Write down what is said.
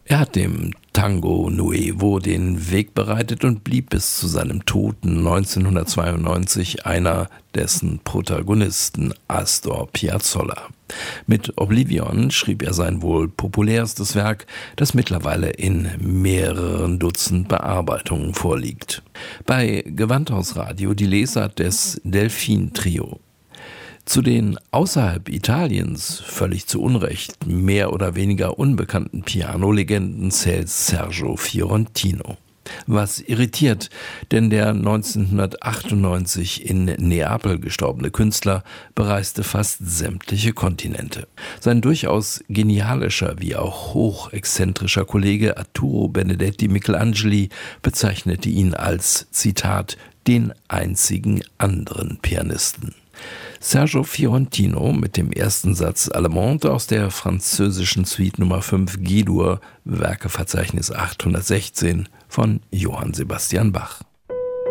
Er hat dem Tango Nuevo den Weg bereitet und blieb bis zu seinem Tod 1992 einer dessen Protagonisten, Astor Piazzolla. Mit Oblivion schrieb er sein wohl populärstes Werk, das mittlerweile in mehreren Dutzend Bearbeitungen vorliegt. Bei Gewandhaus Radio die Lesart des Delfin-Trio. Zu den außerhalb Italiens, völlig zu Unrecht, mehr oder weniger unbekannten Pianolegenden zählt Sergio Fiorentino. Was irritiert, denn der 1998 in Neapel gestorbene Künstler bereiste fast sämtliche Kontinente. Sein durchaus genialischer wie auch hochexzentrischer Kollege Arturo Benedetti Michelangeli bezeichnete ihn als, Zitat, den einzigen anderen Pianisten. Sergio Fiorentino mit dem ersten Satz Allemande aus der französischen Suite Nummer 5 G-Dur, Werkeverzeichnis 816 von Johann Sebastian Bach.